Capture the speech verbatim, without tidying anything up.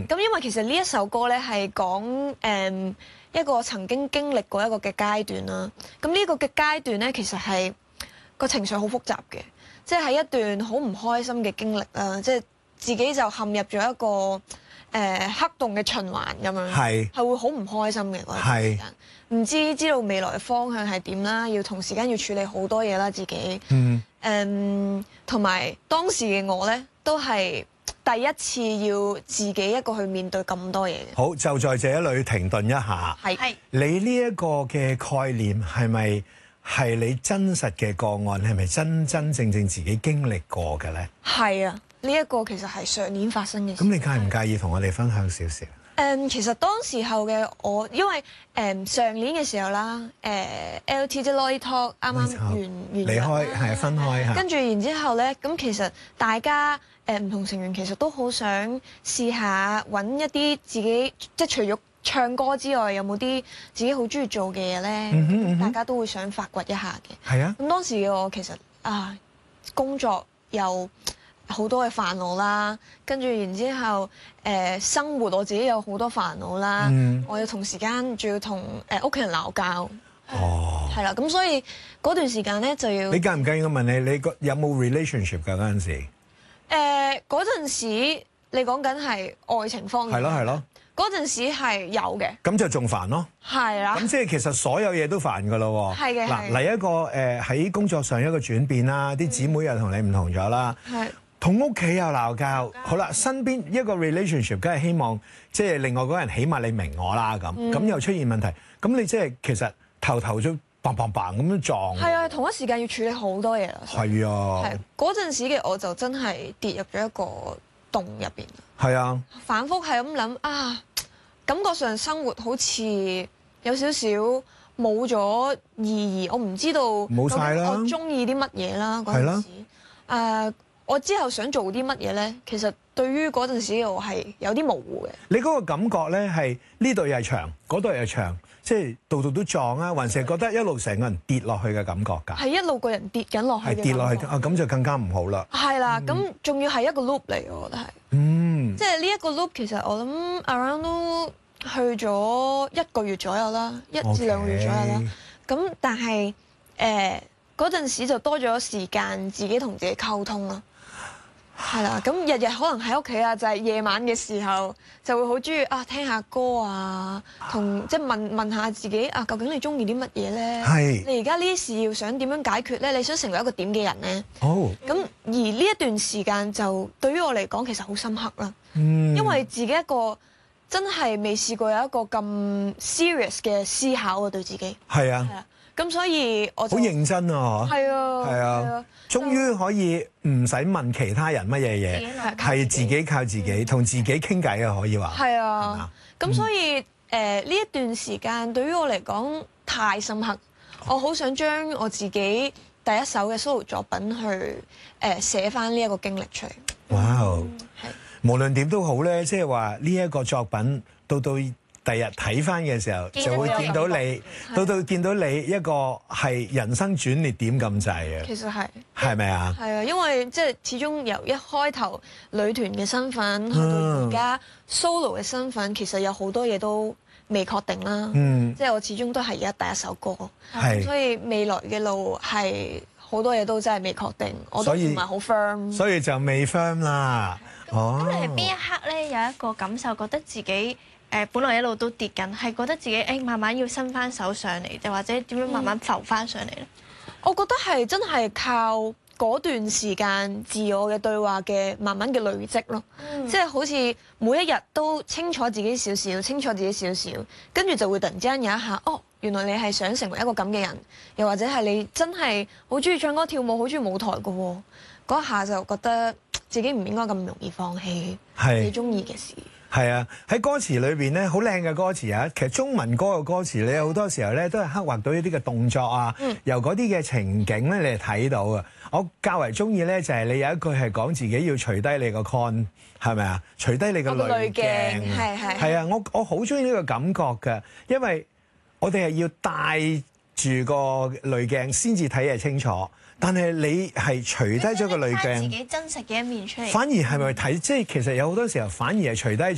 咁因為其實呢一首歌咧係講誒一個曾經經歷過一個嘅階段啦。咁呢個嘅階段咧，其實係個情緒好複雜嘅，即係喺一段好唔開心嘅經歷啦，即係自己就陷入咗一個誒、呃、黑洞嘅循環咁樣，係係會好唔開心嘅嗰段時間，唔知知道未來嘅方向係點啦，要同時間要處理好多嘢啦，自己嗯誒同埋當時嘅我咧都係第一次要自己一個去面對咁多嘢。好，就在這裏停頓一下。係，你呢一個嘅概念係咪係你真實嘅個案？係咪真真正正自己經歷過嘅咧？係啊，呢一個其實係上年發生嘅事。咁你介唔介意同我哋分享少少？誒，其實當時候嘅我，因為誒上年嘅時候啦，誒 L T 即係 Lolly Talk 啱啱完完離開係分開嚇，跟住然之後咧，咁其實大家誒唔同成員其實都好想試下揾一啲自己，即係除咗唱歌之外，有冇啲自己好中意做嘅嘢咧？嗯哼嗯哼，大家都會想發掘一下嘅。係啊，咁當時嘅我其實啊工作又好多嘅煩惱啦，跟住然之後誒、呃、生活我自己有好多煩惱啦，嗯、我要同時間仲要同誒屋企人鬧交，哦，係啦，咁所以嗰段時間咧就要你介唔介意我問你，你個有冇 relationship 㗎嗰陣時？誒嗰陣時你講緊係愛情方面，係咯係咯，嗰陣時係有嘅，咁就仲煩咯，係啦，咁即係其實所有嘢都煩㗎咯喎，係嘅，嗱嚟一個誒喺、呃、工作上一個轉變啦，啲姊妹又同你唔同咗啦，係。同屋企又鬧交，好啦，身邊一個 relationship，梗係希望即係另外嗰人起碼你明我啦咁，咁、嗯、又出現問題，咁你即係其實頭頭都 bang bang bang 咁樣撞，係啊，同一時間要處理好多嘢啦，係啊，係嗰陣時嘅我就真係跌入咗一個洞入邊，係啊，反覆係咁諗啊，感覺上生活好似有少少冇咗意義，我唔知道冇晒啦，我中意啲乜嘢啦嗰陣時，誒。我之後想做啲乜嘢咧？其實對於嗰陣時嘅我係有啲模糊嘅。你嗰個感覺咧係呢度又係長，嗰度又係長，即係度度都撞啊，還是係覺得一路成個人跌落去嘅感覺㗎？係一路個人跌緊落去嘅感覺。係跌落去啊，咁就更加唔好啦。係啦，咁仲要係一個 loop 嚟，我覺得係。嗯。即係呢一個 loop，其實我諗 around 都去咗一個月左右啦，一至兩個月左右啦。咁但係誒嗰陣時就多咗時間自己同自己溝通啦。係啦，咁日日可能喺屋企啊，就係夜晚嘅時候就會好中意啊聽下歌啊，同即係問問下自己啊，究竟你中意啲乜嘢咧？係你而家呢啲事要想點樣解決咧？你想成為一個點嘅人咧？哦，咁而呢一段時間就對於我嚟講其實好深刻啦，嗯，因為自己一個真係未試過有一個咁 serious 嘅思考啊，對自己係啊。係啊。咁所以我就好認真啊！係啊，係啊，終於可以唔使問其他人乜嘢嘢，係自己靠自己，同自己傾偈啊，可以話。係啊，咁所以誒呢一段時間對於我嚟講太深刻，我好想將我自己第一首嘅 solo 作品去誒寫翻呢一個經歷出嚟。哇！係，無論點都好咧，即係話呢一個作品到到第日睇翻嘅時候，就會見到你，到到見到你一個係人生轉捩點咁滯啊！其實係係咪啊？係啊，因為即係始終由一開頭女團嘅身份，去到而家 solo 嘅身份，其實有好多嘢都未確定啦。嗯，即係我始終都係而家第一首歌，係，所以未來嘅路係好多嘢都真係未確定，我都唔係好 firm，所以就未 firm 啦。哦，咁你係邊一刻咧有一個感受，覺得自己？誒，本來一路都跌緊，係覺得自己誒慢慢要伸翻手上嚟，就或者點樣慢慢浮翻上嚟咧？我覺得係真係靠嗰段時間自我嘅對話嘅慢慢嘅累積咯，嗯、即係好似每一日都清楚自己少少，清楚自己少少，跟住就會突然之間有一下，哦，原來你係想成為一個咁嘅人，又或者係你真係好中意唱歌跳舞，好中意舞台嘅喎，嗰一下就覺得自己唔應該咁容易放棄你中意嘅事。係啊，喺歌詞裏邊咧，好靚嘅歌詞啊！其實中文歌嘅歌詞咧，好多時候咧都係刻畫到一啲嘅動作啊，嗯、由嗰啲嘅情景咧，你係睇到啊。我較為中意咧，就係你有一句係講自己要除低你個 con， 係咪啊？除低你個濾鏡，係係係啊！我我好中意呢個感覺㗎，因為我哋係要帶住個濾鏡先至睇嘢清楚。但係你係除低咗個濾鏡，自己真實嘅一面出嚟，反而係咪睇？即係其實有好多時候反而係除低